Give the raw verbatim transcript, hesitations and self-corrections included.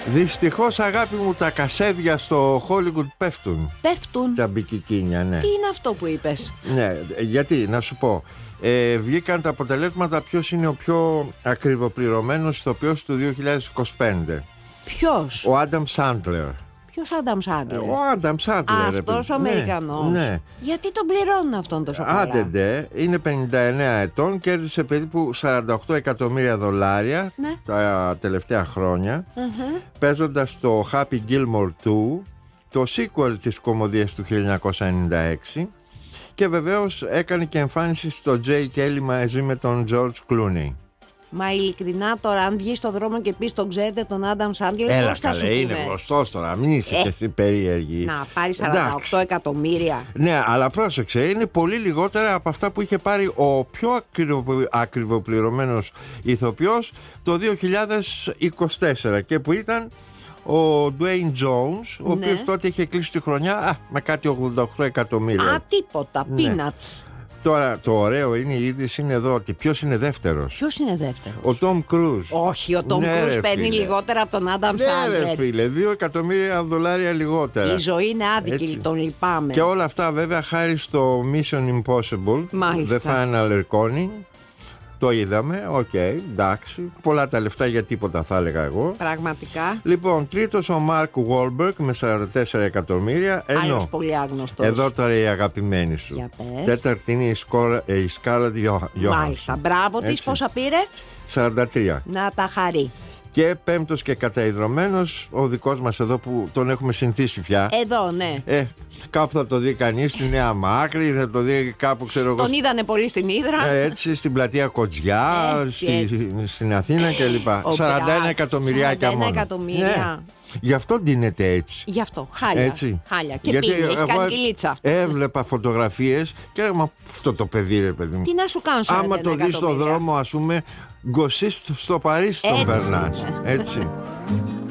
Δυστυχώς, αγάπη μου, τα κασέδια στο Hollywood πέφτουν. Πέφτουν. Τα μπικικίνια, ναι. Τι είναι αυτό που είπες? Ναι, γιατί, να σου πω. Ε, βγήκαν τα αποτελέσματα ποιος είναι ο πιο ακριβοπληρωμένος ηθοποιός του δύο χιλιάδες είκοσι πέντε. Ποιος? Ο Άνταμ Σάντλερ. Ποιος Άνταμ Σάντλερ? Ο Άνταμ Σάντλερ. Αυτός ο Αμερικανός. Ναι, ναι. Γιατί τον πληρώνουν αυτόν τόσο καλά? Άντεντε, είναι πενήντα εννέα ετών, κέρδισε περίπου σαράντα οκτώ εκατομμύρια δολάρια, ναι, τα τελευταία χρόνια, uh-huh, παίζοντας το Happy Gilmore δύο, το sequel της κομμωδίας του χίλια εννιακόσια ενενήντα έξι, και βεβαίως έκανε και εμφάνιση στο Jay Kelly μαζί με τον George Clooney. Μα ειλικρινά τώρα, αν βγεις στον δρόμο και πεις τον ξέρετε τον Άνταμ Σάντλερ, πώς θα σου πούνε? Είναι γνωστός τώρα, μην είσαι ε, και εσύ περίεργη. Να πάρει σαράντα οκτώ εκατομμύρια. Ναι, αλλά πρόσεξε, είναι πολύ λιγότερα από αυτά που είχε πάρει ο πιο ακριβοπληρωμένος ηθοποιός το δύο χιλιάδες είκοσι τέσσερα και που ήταν ο Dwayne Jones, ο, ναι, οποίος τότε είχε κλείσει τη χρονιά α, με κάτι ογδόντα οκτώ εκατομμύρια. Α, τίποτα, ναι, peanuts. Τώρα το ωραίο είναι, η είδηση είναι εδώ, ότι ποιος είναι δεύτερος. Ποιος είναι δεύτερος? Ο Tom Cruise. Όχι, ο Tom ναι, Cruise παίρνει φίλε λιγότερα από τον Άνταμ Σάντλερ. Ναι ρε φίλε, δύο εκατομμύρια δολάρια λιγότερα. Η ζωή είναι άδικη, έτσι, τον λυπάμαι. Και όλα αυτά βέβαια χάρη στο Mission Impossible. Μάλιστα. The Final Reckoning. Το είδαμε, οκ, okay, εντάξει. Πολλά τα λεφτά για τίποτα, θα έλεγα εγώ. Πραγματικά. Λοιπόν, τρίτος ο Mark Wahlberg με σαράντα τέσσερα εκατομμύρια. Ενώ, άλλος πολύ άγνωστος. εδώ τώρα η αγαπημένη σου. Για πες. Τέταρτη είναι η, Σκόλα, η Scarlett Johansson. Μάλιστα, μπράβο της, πόσα πήρε? σαράντα τρία. Να τα χαρεί. Και πέμπτος και καταϊδρωμένος ο δικός μας εδώ που τον έχουμε συνηθίσει πια. Εδώ, ναι. Ε, κάπου θα το δει κανείς στη Νέα Μάκρη, θα το δει κάπου, ξέρω εγώ. Τον είδανε πολύ στην Ύδρα. Έτσι, στην πλατεία Κοτζιά, έτσι, στη, έτσι. στην Αθήνα κλπ. σαράντα ένα εκατομμυριάκια μόνο. σαράντα ένα εκατομμύρια. Ναι. Γι' αυτό ντύνεται έτσι. Γι' αυτό, χάλια. Έτσι. Χάλια. Και γιατί πίνει, έχει κάνει κυλίτσα. Έβλεπα φωτογραφίες και έλεγα, αυτό το παιδί, ρε παιδί μου. Τι να σου κάνω σαράντα ένα άμα το δεις στον δρόμο, ας πούμε, γκωσίς στο Παρίσι τον περνάς. Έτσι.